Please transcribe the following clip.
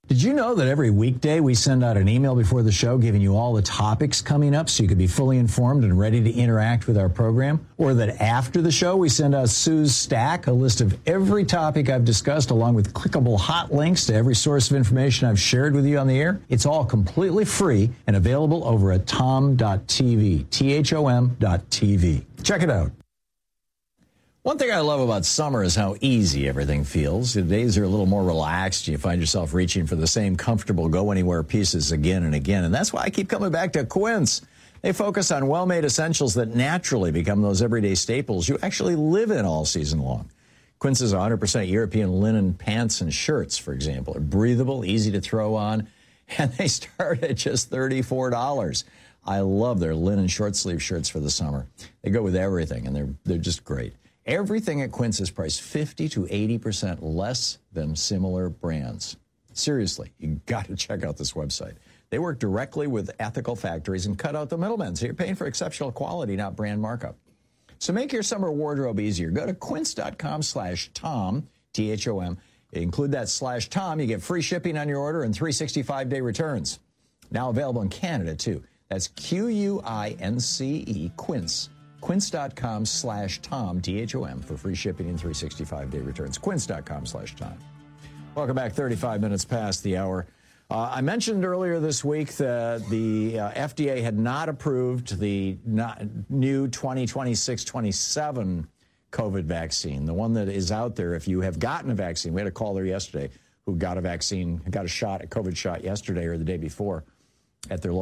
Did you know that every weekday we send out an email before the show giving you all the topics coming up so you can be fully informed and ready to interact with our program? Or that after the show we send out Sue's Stack, a list of every topic I've discussed along with clickable hot links to every source of information I've shared with you on the air? It's all completely free and available over at tom.tv, THOM.tv. Check it out. One thing I love about summer is how easy everything feels. The days are a little more relaxed. You find yourself reaching for the same comfortable go-anywhere pieces again and again. And that's why I keep coming back to Quince. They focus on well-made essentials that naturally become those everyday staples you actually live in all season long. Quince's 100% European linen pants and shirts, for example, are breathable, easy to throw on, and they start at just $34. I love their linen short-sleeve shirts for the summer. They go with everything, and they're just great. Everything at Quince is priced 50 to 80% less than similar brands. Seriously, you got to check out this website. They work directly with ethical factories and cut out the middlemen, so you're paying for exceptional quality, not brand markup. So make your summer wardrobe easier. Go to quince.com/Tom, T-H-O-M. Include that /Tom. You get free shipping on your order and 365-day returns. Now available in Canada, too. That's Q-U-I-N-C-E, Quince. Quince.com/Tom, T-H-O-M, for free shipping and 365-day returns. Quince.com/Tom. Welcome back, 35 minutes past the hour. I mentioned earlier this week that the FDA had not approved the new 2026-27 COVID vaccine, the one that is out there if you have gotten a vaccine. We had a caller yesterday who got a vaccine, got a shot, a COVID shot yesterday or the day before at their